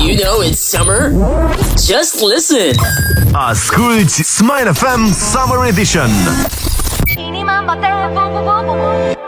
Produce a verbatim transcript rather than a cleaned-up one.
you know it's summer? Just listen. Asculți Smile F M Summer Edition. Inima-mi bate, bum, bum, bum, bum.